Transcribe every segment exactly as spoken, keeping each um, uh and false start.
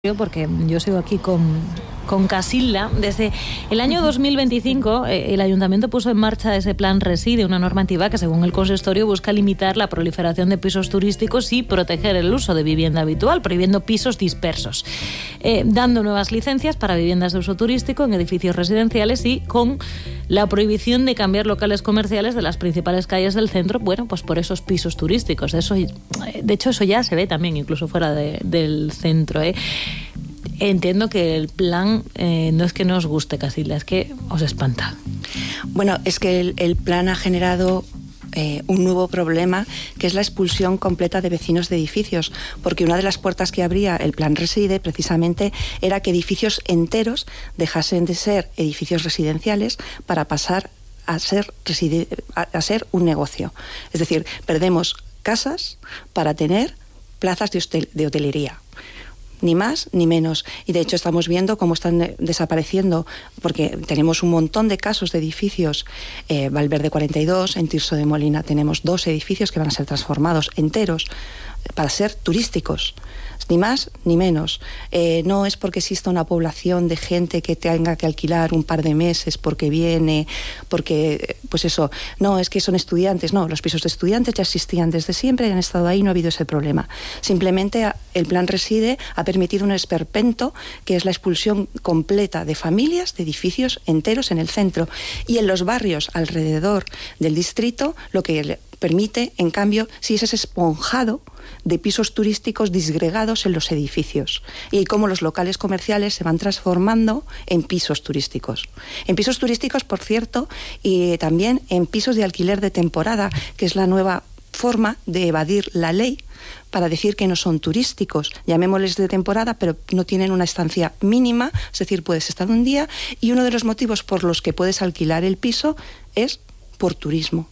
Porque yo sigo aquí con, con Casilda. Desde el año dos mil veinticinco eh, el Ayuntamiento puso en marcha ese plan Reside, una normativa que según el consistorio busca limitar la proliferación de pisos turísticos y proteger el uso de vivienda habitual, prohibiendo pisos dispersos, eh, dando nuevas licencias para viviendas de uso turístico en edificios residenciales y con la prohibición de cambiar locales comerciales de las principales calles del centro, bueno, pues por esos pisos turísticos. De, eso, de hecho, eso ya se ve también incluso fuera de, del centro, ¿eh? Entiendo que el plan eh, no es que no os guste, Casilda, es que os espanta. Bueno, es que el, el plan ha generado eh, un nuevo problema, que es la expulsión completa de vecinos de edificios, porque una de las puertas que abría el plan Reside precisamente era que edificios enteros dejasen de ser edificios residenciales para pasar a ser, reside, a, a ser un negocio. Es decir, perdemos casas para tener plazas de, hostel, de hotelería. Ni más ni menos. Y de hecho estamos viendo cómo están desapareciendo, porque tenemos un montón de casos de edificios. eh, Valverde cuarenta y dos, en Tirso de Molina tenemos dos edificios que van a ser transformados enteros para ser turísticos. Ni más ni menos. Eh, no es porque exista una población de gente que tenga que alquilar un par de meses porque viene, porque, pues eso, no, es que son estudiantes. No, los pisos de estudiantes ya existían desde siempre y han estado ahí, no ha habido ese problema. Simplemente el plan Reside ha permitido un esperpento, que es la expulsión completa de familias, de edificios enteros en el centro. Y en los barrios alrededor del distrito, lo que le permite, en cambio, sí es ese esponjado de pisos turísticos disgregados en los edificios, y cómo los locales comerciales se van transformando en pisos turísticos. En pisos turísticos, por cierto, y también en pisos de alquiler de temporada, que es la nueva forma de evadir la ley para decir que no son turísticos. Llamémosles de temporada, pero no tienen una estancia mínima, es decir, puedes estar un día, y uno de los motivos por los que puedes alquilar el piso es por turismo.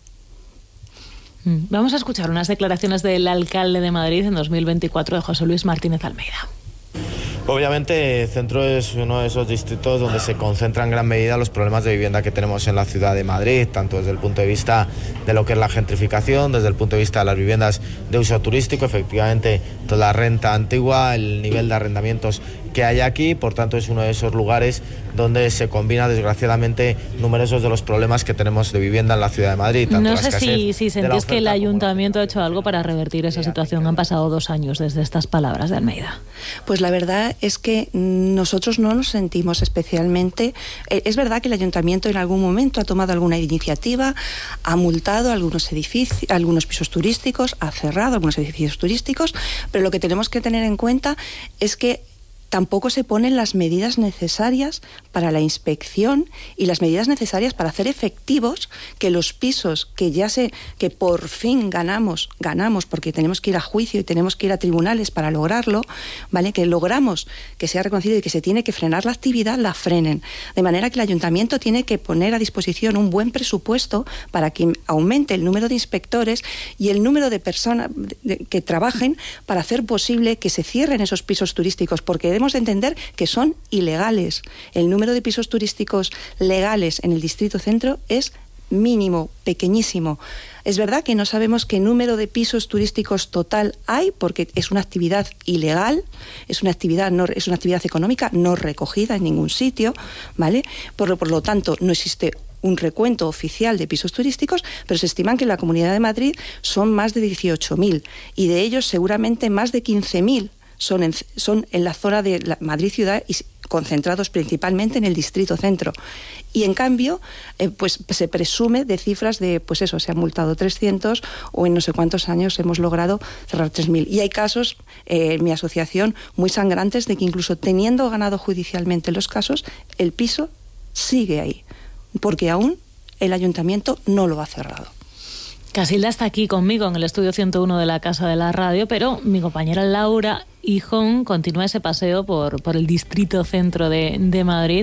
Vamos a escuchar unas declaraciones del alcalde de Madrid en dos mil veinticuatro, de José Luis Martínez Almeida. Obviamente, el centro es uno de esos distritos donde se concentran en gran medida los problemas de vivienda que tenemos en la ciudad de Madrid, tanto desde el punto de vista de lo que es la gentrificación, desde el punto de vista de las viviendas de uso turístico, efectivamente, toda la renta antigua, el nivel de arrendamientos que hay aquí. Por tanto, es uno de esos lugares donde se combina, desgraciadamente, numerosos de los problemas que tenemos de vivienda en la ciudad de Madrid. No sé si, si sentís que el ayuntamiento ha hecho algo para revertir esa situación. Han pasado dos años desde estas palabras de Almeida. Pues la verdad es que nosotros no nos sentimos especialmente. Es verdad que el ayuntamiento en algún momento ha tomado alguna iniciativa, ha multado algunos edificios, algunos pisos turísticos, ha cerrado algunos edificios turísticos, pero lo que tenemos que tener en cuenta es que tampoco se ponen las medidas necesarias para la inspección y las medidas necesarias para hacer efectivos que los pisos que ya sé que por fin ganamos, ganamos porque tenemos que ir a juicio y tenemos que ir a tribunales para lograrlo, ¿vale? Que logramos que sea reconocido y que se tiene que frenar la actividad, la frenen. De manera que el ayuntamiento tiene que poner a disposición un buen presupuesto para que aumente el número de inspectores y el número de personas que trabajen para hacer posible que se cierren esos pisos turísticos, porque debemos de entender que son ilegales. El número de pisos turísticos legales en el distrito centro es mínimo, pequeñísimo. Es verdad que no sabemos qué número de pisos turísticos total hay, porque es una actividad ilegal, es una actividad no, es una actividad económica no recogida en ningún sitio, ¿vale? Por, por lo tanto, no existe un recuento oficial de pisos turísticos, pero se estiman que en la Comunidad de Madrid son más de dieciocho mil, y de ellos seguramente más de quince mil Son en, son en la zona de la Madrid ciudad y concentrados principalmente en el distrito centro. Y en cambio, eh, pues se presume de cifras de, pues eso, se han multado trescientos o en no sé cuántos años hemos logrado cerrar tres mil. Y hay casos, eh, en mi asociación, muy sangrantes de que incluso teniendo ganado judicialmente los casos, el piso sigue ahí, porque aún el ayuntamiento no lo ha cerrado. Casilda está aquí conmigo en el estudio ciento uno de la Casa de la Radio, pero mi compañera Laura Hijón continúa ese paseo por, por el distrito centro de, de Madrid.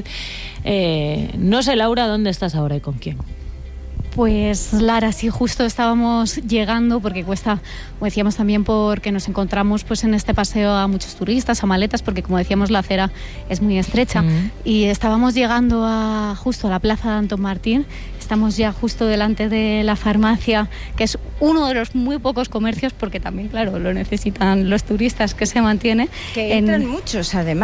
Eh, no sé, Laura, ¿dónde estás ahora y con quién? Pues Lara, sí, justo estábamos llegando, porque cuesta, como decíamos también, porque nos encontramos pues en este paseo a muchos turistas, a maletas, porque como decíamos la acera es muy estrecha, mm. y estábamos llegando a justo a la plaza de Antón Martín. Estamos ya justo delante de la farmacia, que es uno de los muy pocos comercios, porque también, claro, lo necesitan los turistas, que se mantiene. Que entran en... muchos, además.